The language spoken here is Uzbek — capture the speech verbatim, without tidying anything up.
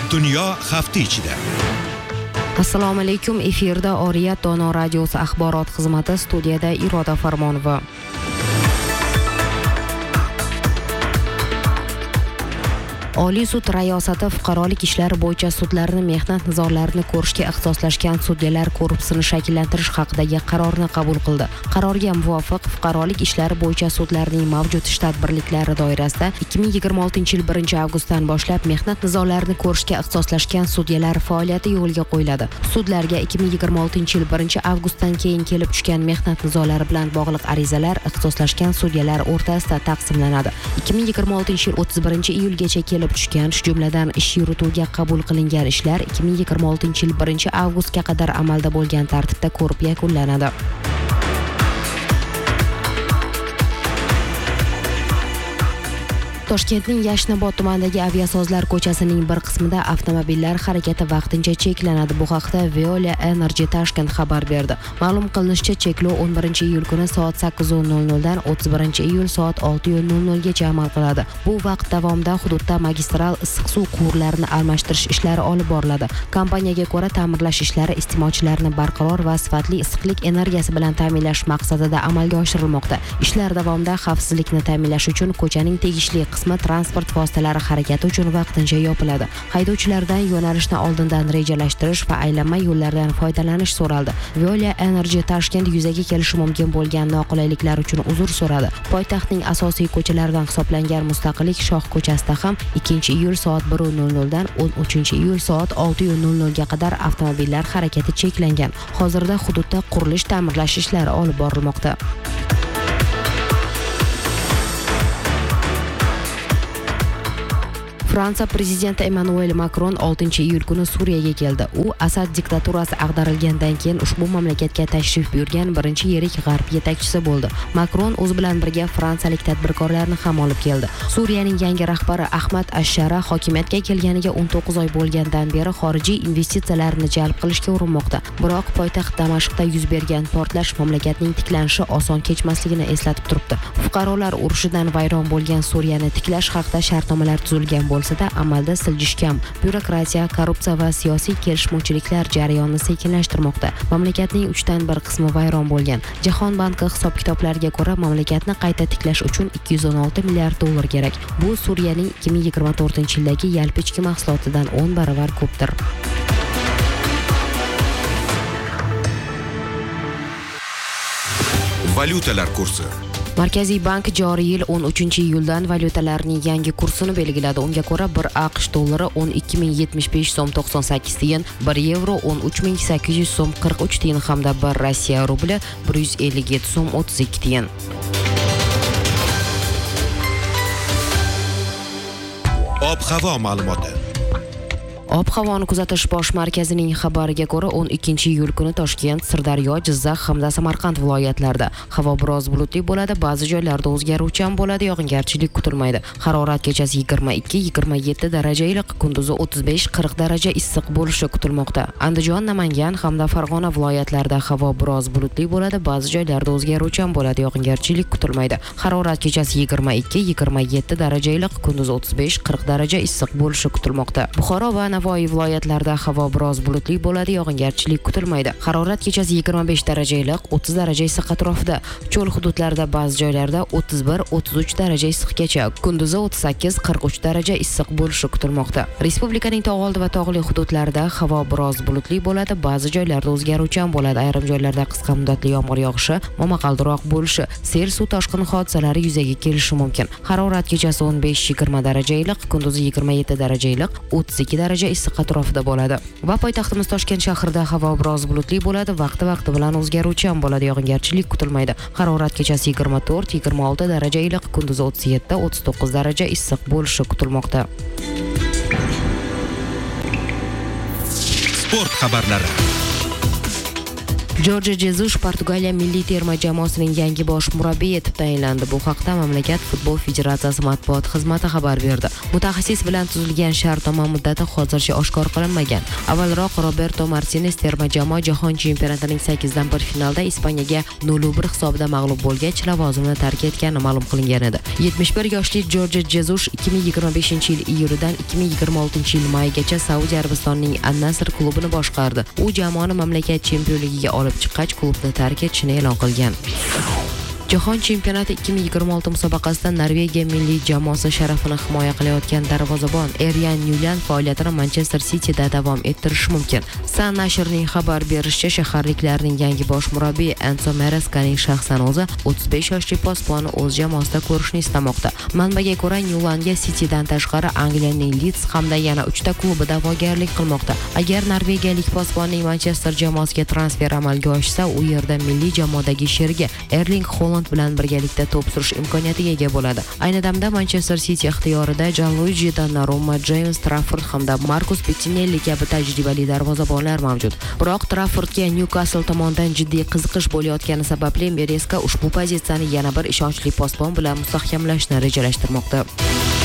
Dunyo hafta ichida. Assalomu alaykum. Efirda Oriyat Dono radiosi axborot xizmati, studiyada Iroda Farmonova. Oliy sud rayosati fuqarolik ishlari bo'yicha sudlarni mehnat nizolarini ko'rishga ixtisoslashgan sudyalar korpusini shakllantirish haqidagi qarorni qabul qildi. Qarorga muvofiq fuqarolik ishlari bo'yicha sudlarning mavjud shtat birliklari doirasida ikki ming yigirma oltinchi yil birinchi avgustdan boshlab mehnat nizolarini ko'rishga ixtisoslashgan sudyalar faoliyati yo'lga qo'yiladi. Sudlarga ikki ming yigirma oltinchi yil birinchi avgustdan keyin kelib tushgan mehnat nizolari bilan bog'liq arizalar ixtisoslashgan sudyalar o'rtasida taqsimlanadi. ikki ming yigirma oltinchi yil o'ttiz birinchi iyulgacha kelib tushgan, shu jumladan ish yurituvga qabul qilingan ishlar ikki ming yigirma oltinchi yil birinchi avgustga qadar amalda bo'lgan tartibda ko'rib yakunlanadi. Toshkentning Yashnobod tumanidagi Aviasozlar ko'chasining bir qismida avtomobillar harakati vaqtincha cheklanadi. Bu haqda Veolia Energy Tashkent xabar berdi. Ma'lum qilinishicha, cheklov o'n birinchi iyul kuni soat sakkiz nol nol dan o'ttiz birinchi iyul soat olti nol nol gacha amal qiladi. Bu vaqt davomida hududda magistral issiq suv quvurlarini almashtirish ishlari olib boriladi. Kompaniyaga ko'ra, ta'mirlash ishlari iste'molchilarni barqaror va sifatli issiqlik energiyasi bilan ta'minlash maqsadida amalga oshirilmoqda. Ishlar davomida xavfsizlikni ta'minlash uchun ko'chaning tegishli qismi transport vositalari harakati uchun vaqtincha yopiladi. Haydovchilardan yo'nalishni oldindan rejalashtirish va aylanma yo'llardan foydalanish so'raldi. Veolia Energy Tashkent yuzaga kelishi mumkin bo'lgan noqulayliklar uchun uzr so'radi. Poytaxtning asosiy ko'chalaridan hisoblangan Mustaqillik Shoh ko'chasida ham ikkinchi iyul soat bir nol nol dan o'n uchinchi iyul soat olti nol nol ga qadar avtomobillar harakati cheklangan. Hozirda hududda qurilish ta'mirlash ishlari olib borilmoqda. Fransiya prezidenti Emmanuel Macron oltinchi iyul kuni Suriyaga keldi. U Asad diktaturasi ag'darilgandan keyin ushbu mamlakatga tashrif buyurgan birinchi yirik g'arb yetakchisi bo'ldi. Macron o'z bilan birga fransiyalik tadbirkorlarni ham olib keldi. Suriyaning yangi rahbari Ahmad Ashara hokimiyatga kelganiga o'n to'qqiz oy bo'lgandan beri xorijiy investitsiyalarni jalb qilishga urinmoqda. Biroq poytaxt Damashqda yuz bergan portlash mamlakatning tiklanishi oson kechmasligini eslatib turibdi. Fuqarolar urushidan vayron bo'lgan Suriyani tiklash haqida shartnomalar tuzilgan bo'lsa da amalda siljish kam. Byurokratiya, korrupsiya va siyosiy kelishmovchiliklar jarayonni sekinlashtirmoqda. Mamlakatning uchdan bir qismi vayron bo'lgan. Jahon banki hisob-kitoblariga ko'ra, mamlakatni qayta tiklash uchun ikki yuz o'n olti milliard dollar kerak. Bu Suriyaning ikki ming yigirma to'rtinchi yildagi yalpi ichki mahsulotidan o'n baravar ko'pdir. Valyutalar kursi. Markaziy bank joriy yil o'n uchinchi iyuldan valyutalarning yangi kursini belgiladi. Unga ko'ra bir AQSh dollari o'n ikki ming yetmish besh so'm to'qson sakkiz tiyin, bir yevro o'n uch ming sakkiz yuz so'm qirq uch tiyin hamda bir Rossiya rubli bir yuz ellik yetti so'm o'ttiz ikki tiyin. Ob-havo ma'lumoti. Ob-havoni kuzatish bosh markazining xabariga ko'ra, o'n ikkinchi iyul kuni Toshkent, Sirdaryo, Jizzax hamda Samarqand viloyatlarida havo biroz bulutli bo'ladi, ba'zi joylarda o'zgaruvchan bo'ladi, yog'ingarchilik kutilmaydi. Harorat kechasi yigirma ikki yigirma yetti daraja iliq, kunduzi o'ttiz besh qirq daraja issiq bo'lishi kutilmoqda. Andijon, Namangan hamda Farg'ona viloyatlarida havo biroz bulutli bo'ladi, ba'zi joylarda o'zgaruvchan bo'ladi, yog'ingarchilik kutilmaydi. Harorat kechasi yigirma ikki yigirma yetti daraja iliq, kunduzi o'ttiz besh qirq daraja issiq bo'lishi kutilmoqda. Buxoro va Navoiy viloyatlarida havo biroz bulutli bo'ladi, yog'ingarchilik kutilmaydi. Harorat kechasi yigirma besh daraja iliq, o'ttiz daraja issiq atrofida. Cho'l hududlarida ba'zi joylarda o'ttiz bir o'ttiz uch daraja issiqgacha, kunduzi o'ttiz sakkiz qirq uch daraja issiq bo'lishi kutilmoqda. Respublikaning tog'oldi va tog'li hududlarida havo biroz bulutli bo'ladi, ba'zi joylarda o'zgaruvchan bo'ladi. Ayrim joylarda qisqa muddatli yomg'ir yog'ishi, momaqaldiroq bo'lishi, sel, suv toshqini hodisalari yuzaga kelishi mumkin. Harorat kechasi o'n besh yigirma daraja iliq, kunduzi yigirma yetti daraja iliq, o'ttiz ikki daraja issiq atrofida bo'ladi. Va poytaxtimiz Toshkent shahrida havo biroz bulutli bo'ladi, vaqti-vaqti bilan o'zgaruvchan bo'ladi, yog'ingarchilik kutilmaydi. Harorat kechasi yigirma to'rt yigirma olti daraja iliq, kunduzi o'ttiz yetti o'ttiz to'qqiz daraja issiq bo'lishi kutilmoqda. Sport xabarlari. Jorge Jesus Portugaliya milliy terma jamoasining yangi bosh murabbiyi etib tayinlandi. Bu haqda mamlakat futbol federatsiyasi matbuot xizmati xabar berdi. Mutaxassis bilan tuzilgan shartnoma muddati hozircha oshkor qilinmagan. Avvalroq Roberto Martinez terma jamoa jahon chempionatining sakkizdan bir finalda Ispaniyaga nol bir hisobida mag'lub bo'lgach, lavozimini tark etgani ma'lum qilingan edi. yetmish bir yoshli Jorge Jesus ikki ming yigirma beshinchi yil iyulidan ikki ming yigirma oltinchi yil mayigacha Saudiya Arabistonining An-Nasr klubini boshqardi. U jamoani mamlakat chempionligiga olib chiqqach, klubni tark etishini e'lon qilgan. Jahon chempionati ikki ming yigirma olti musobaqasida Norvegiya milliy jamoasi sharafini himoya qilayotgan darvozabon Eryan Yulian faoliyatini Manchester Cityda davom ettirishi mumkin. Sun nashrining xabar berishicha, shaharliklarning yangi bosh murabbiyi Enzo Marescaning shaxsan o'zi o'ttiz besh yoshli posbonni o'z jamoasida ko'rishni istamoqda. Manbaga ko'ra, Yulianga Citydan tashqari Angliyaning Leeds hamda yana uchta klubi da'vogarlik qilmoqda. Agar norvegiyalik posbonning Manchester jamoasiga transfer amalga oshsa, u yerda milliy jamoadagi sherigi Erling Haaland bilan birgalikda to'p surish imkoniyatiga ega bo'ladi. Ayni damda Manchester City ixtiyorida Gianluigi Donnarumma, James Trafford hamda Marcus Bettinelli kabi tajribali darvozabonlar mavjud. Biroq Traffordga Newcastle tomonidan jiddiy qiziqish bo'layotgani sababli Maresca ushbu pozitsiyani yana bir ishonchli posbon bilan mustahkamlashni rejalashtirmoqda.